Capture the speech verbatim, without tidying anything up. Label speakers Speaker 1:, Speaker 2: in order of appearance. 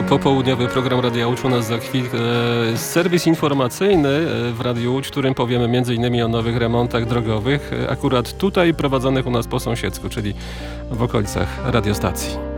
Speaker 1: to popołudniowy program Radia Łódź. U nas za chwilkę serwis informacyjny w Radiu Łódź, w którym powiemy między innymi o nowych remontach drogowych, akurat tutaj prowadzonych u nas po sąsiedzku, czyli w okolicach radiostacji.